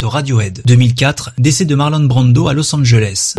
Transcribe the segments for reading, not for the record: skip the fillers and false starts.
Radiohead. 2004, décès de Marlon Brando à Los Angeles.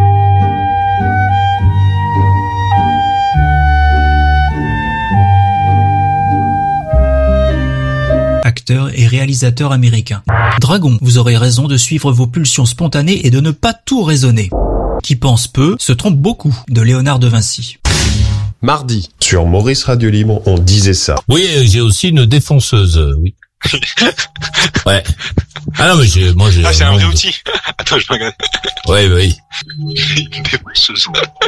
Acteur et réalisateur américain. Dragon, vous aurez raison de suivre vos pulsions spontanées et de ne pas tout raisonner. Qui pense peu, se trompe beaucoup, de Léonard de Vinci. Mardi, sur Maurice Radio Libre, on disait ça. Oui, j'ai aussi une défonceuse, oui. Ouais. Ah non, mais j'ai... Ah, c'est un vrai outil. Attends, je regarde. Oui. Une défonceuse.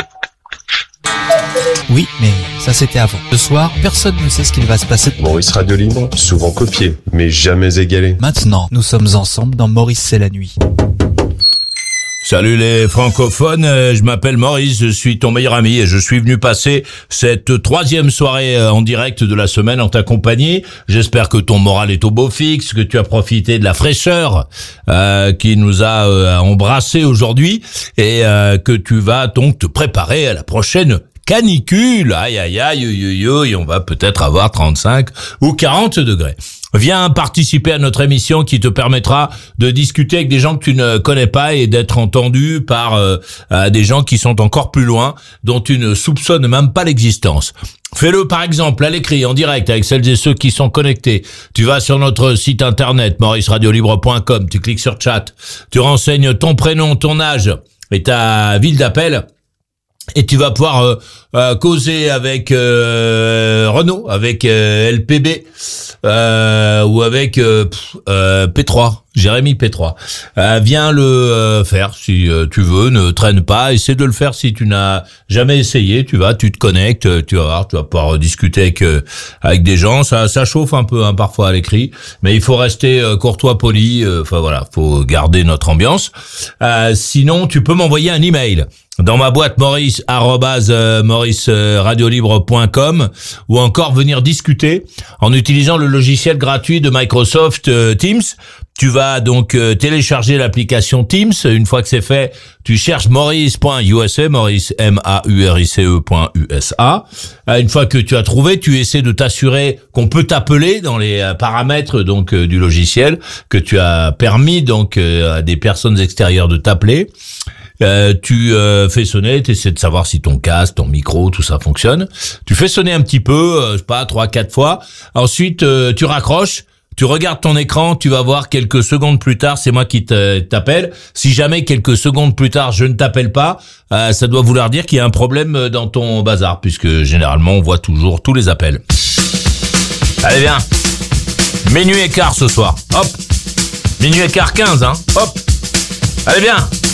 Oui, mais ça c'était avant. Ce soir, personne ne sait ce qu'il va se passer. Maurice Radio Libre, souvent copié, mais jamais égalé. Maintenant, nous sommes ensemble dans Maurice c'est la nuit. Salut les francophones, je m'appelle Maurice, je suis ton meilleur ami et je suis venu passer cette 3e soirée en direct de la semaine en ta compagnie. J'espère que ton moral est au beau fixe, que tu as profité de la fraîcheur qui nous a embrassés aujourd'hui et que tu vas donc te préparer à la prochaine canicule. Aïe, on va peut-être avoir 35 ou 40 degrés. Viens participer à notre émission qui te permettra de discuter avec des gens que tu ne connais pas et d'être entendu par des gens qui sont encore plus loin, dont tu ne soupçonnes même pas l'existence. Fais-le par exemple à l'écrit, en direct, avec celles et ceux qui sont connectés. Tu vas sur notre site internet, mauriceradiolibre.com, tu cliques sur chat, tu renseignes ton prénom, ton âge et ta ville d'appel. Et tu vas pouvoir causer avec Renaud, avec LPB ou avec P3, Jérémy P3. Viens le faire si tu veux, ne traîne pas, essaie de le faire si tu n'as jamais essayé, tu te connectes, tu vas voir, tu vas pouvoir discuter avec des gens, ça chauffe un peu parfois à l'écrit, mais il faut rester courtois, poli, enfin voilà, faut garder notre ambiance. Sinon, tu peux m'envoyer un email dans ma boîte maurice@mauriceradiolibre.com ou encore venir discuter en utilisant le logiciel gratuit de Microsoft Teams. Tu vas donc télécharger l'application Teams. Une fois que c'est fait, tu cherches maurice.usa, Maurice MAURICE.USA. Une fois que tu as trouvé, tu essaies de t'assurer qu'on peut t'appeler dans les paramètres donc du logiciel, que tu as permis donc à des personnes extérieures de t'appeler. Tu fais sonner, tu essaies de savoir si ton casque, ton micro, tout ça fonctionne. Tu fais sonner un petit peu, je sais pas, 3-4 fois. Ensuite, tu raccroches. Tu regardes ton écran, tu vas voir quelques secondes plus tard, c'est moi qui t'appelle. Si jamais quelques secondes plus tard, je ne t'appelle pas, ça doit vouloir dire qu'il y a un problème dans ton bazar, puisque généralement, on voit toujours tous les appels. Allez, viens. Minuit et quart ce soir. Hop. Minuit et quart 15, hein. Hop. Allez, viens.